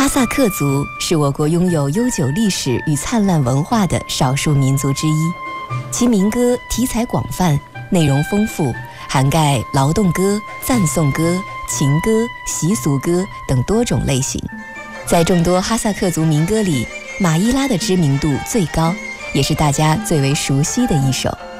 哈萨克族是我国拥有悠久历史与灿烂文化的少数民族之一，其民歌题材广泛，内容丰富，涵盖劳动歌、赞颂歌、情歌、习俗歌等多种类型。在众多哈萨克族民歌里，马伊拉的知名度最高，也是大家最为熟悉的一首。